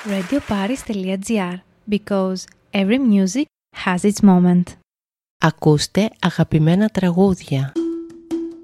radioparis.gr, because every music has its moment. Ακούστε αγαπημένα τραγούδια.